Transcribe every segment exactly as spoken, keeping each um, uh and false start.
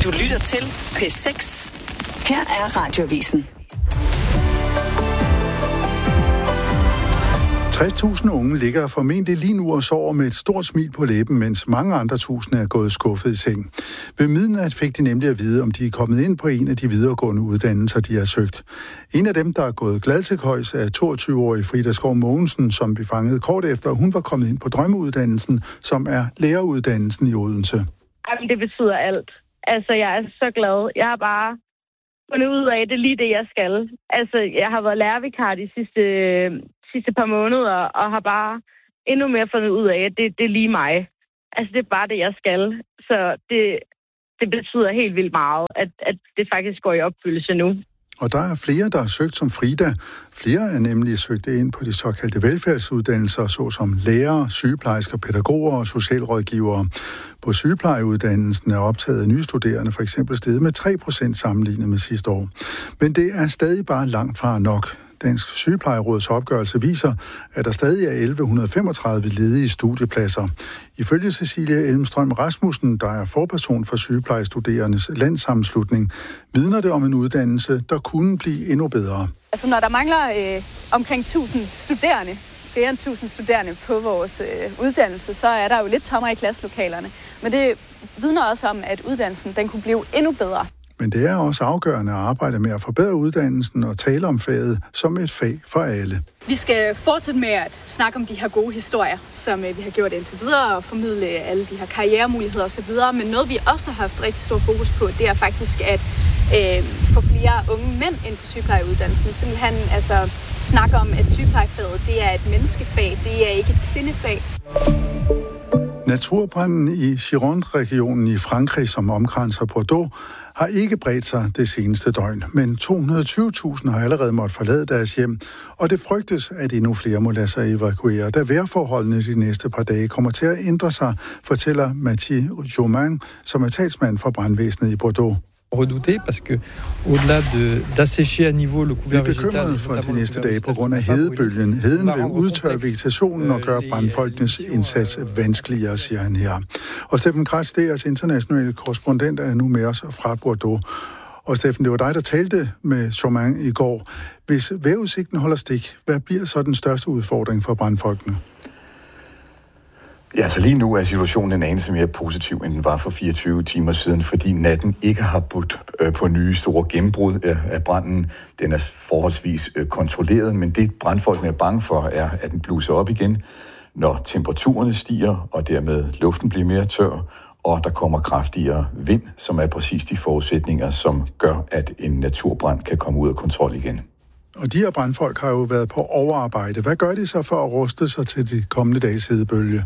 Du lytter til P seks. Her er Radioavisen. tres tusind unge ligger formentlig lige nu og sover med et stort smil på læben, mens mange andre tusinde er gået skuffet i seng. Ved midnat fik de nemlig at vide, om de er kommet ind på en af de videregående uddannelser, de har søgt. En af dem, der er gået glad til højs, er toogtyve-årige Frida Skov Mogensen, som vi fangede kort efter. Hun var kommet ind på drømmeuddannelsen, som er læreruddannelsen i Odense. Jamen, det betyder alt. Altså, jeg er så glad. Jeg har bare fundet ud af, at det er lige det, jeg skal. Altså, jeg har været lærervikar de sidste... sidste par måneder, og har bare endnu mere fundet ud af, at det, det er lige mig. Altså, det er bare det, jeg skal. Så det, det betyder helt vildt meget, at, at det faktisk går i opfyldelse nu. Og der er flere, der har søgt som Frida. Flere er nemlig søgt ind på de såkaldte velfærdsuddannelser, såsom lærere, sygeplejersker, pædagoger og socialrådgivere. På sygeplejeuddannelsen er optaget af nye studerende for eksempel steget med tre procent sammenlignet med sidste år. Men det er stadig bare langt fra nok. Dansk Sygeplejeråds opgørelse viser, at der stadig er elleve femogtredive ledige studiepladser. Ifølge Cecilie Elmstrøm Rasmussen, der er forperson for Sygeplejestuderendes Landssammenslutning, vidner det om en uddannelse, der kunne blive endnu bedre. Altså når der mangler øh, omkring tusind studerende, flere end tusind studerende på vores øh, uddannelse, så er der jo lidt tommer i klasselokalerne. Men det vidner også om, at uddannelsen den kunne blive endnu bedre. Men det er også afgørende at arbejde med at forbedre uddannelsen og tale om faget som et fag for alle. Vi skal fortsætte med at snakke om de her gode historier, som vi har gjort indtil videre, og formidle alle de her karrieremuligheder osv. Men noget, vi også har haft rigtig stor fokus på, det er faktisk at øh, få flere unge mænd ind på sygeplejeuddannelsen. Simpelthen altså, snakke om, at sygeplejefaget det er et menneskefag, det er ikke et kvindefag. Naturbranden i Gironde-regionen i Frankrig, som omkranser Bordeaux, har ikke bredt sig det seneste døgn, men to hundrede og tyve tusind har allerede måttet forlade deres hjem, og det frygtes, at endnu flere må lade sig evakuere, da vejrforholdene de næste par dage kommer til at ændre sig, fortæller Mathieu Jomain, som er talsmand for brandvæsenet i Bordeaux. redouté parce que au-delà de d'assécher à niveau le couvert végétal. Vi er bekymrede for de næste dage på grund af hedebølgen. Heden vil udtørre vegetationen og gøre brandfolkenes indsats vanskeligere, siger han her. Og Steffen Kratz, deres internationale korrespondent, er nu med os fra Bordeaux. Og Steffen, det var dig, der talte med Chauvin i går. Hvis vejrudsigten holder stik, hvad bliver så den største udfordring for brandfolkene? Ja, altså lige nu er situationen en anelse mere positiv, end den var for fireogtyve timer siden, fordi natten ikke har budt øh, på nye store gennembrud af, af branden. Den er forholdsvis øh, kontrolleret, men det brandfolkene er bange for, er, at den bluser op igen, når temperaturerne stiger, og dermed luften bliver mere tør, og der kommer kraftigere vind, som er præcis de forudsætninger, som gør, at en naturbrand kan komme ud af kontrol igen. Og de her brandfolk har jo været på overarbejde. Hvad gør de så for at ruste sig til de kommende dages hedebølge?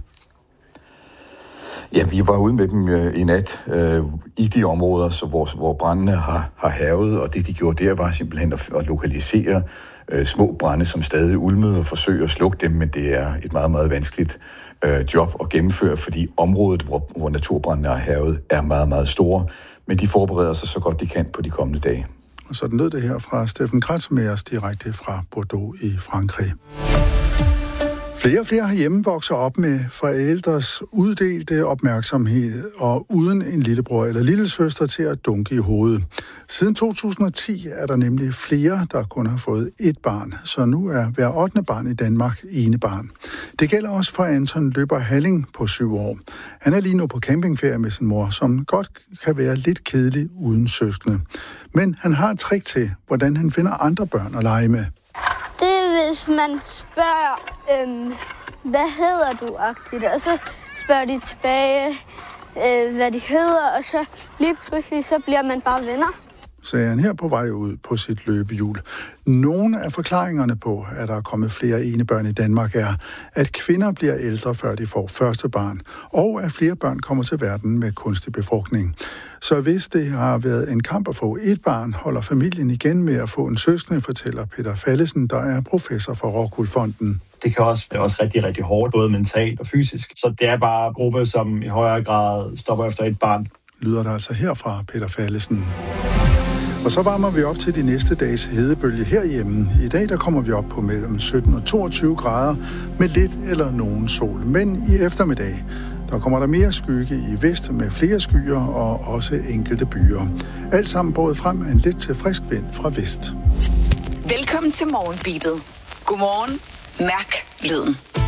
Ja, vi var ude med dem øh, i nat øh, i de områder, så hvor, hvor brændene har, har hærget, og det de gjorde der var simpelthen at, at lokalisere øh, små brænde, som stadig ulmede og forsøge at slukke dem, men det er et meget, meget vanskeligt øh, job at gennemføre, fordi området, hvor, hvor naturbrændene har hærget, er meget, meget store, men de forbereder sig så godt de kan på de kommende dage. Og sådan lød det her fra Steffen Kratz med os direkte fra Bordeaux i Frankrig. Flere og flere herhjemme vokser op med forældres uddelte opmærksomhed og uden en lillebror eller lillesøster til at dunke i hovedet. Siden to tusind og ti er der nemlig flere, der kun har fået ét barn, så nu er hver ottende barn i Danmark ene barn. Det gælder også for Anton Løber Halling på syv år. Han er lige nu på campingferie med sin mor, som godt kan være lidt kedelig uden søskende. Men han har et trick til, hvordan han finder andre børn at lege med. Det er, hvis man spørger, øhm, hvad hedder du-agtigt, og så spørger de tilbage, øh, hvad de hedder, og så lige pludselig, så bliver man bare venner. Sagde han her på vej ud på sit løbehjul. Nogle af forklaringerne på, at der er kommet flere enebørn i Danmark, er, at kvinder bliver ældre, før de får første barn, og at flere børn kommer til verden med kunstig befrugtning. Så hvis det har været en kamp at få et barn, holder familien igen med at få en søskende, fortæller Peter Fallesen, der er professor for Rockwool Fonden. Det kan også være også rigtig, rigtig hårdt, både mentalt og fysisk. Så det er bare en gruppe, som i højere grad stopper efter et barn. Lyder der altså herfra, Peter Fallesen. Og så varmer vi op til de næste dages hedebølge herhjemme. I dag der kommer vi op på mellem sytten og toogtyve grader med lidt eller nogen sol. Men i eftermiddag, Der kommer der mere skygge i vest med flere skyer og også enkelte byer. Alt sammen båret frem af en lidt til frisk vind fra vest. Velkommen til Morgenbeatet. Godmorgen. Mærk lyden.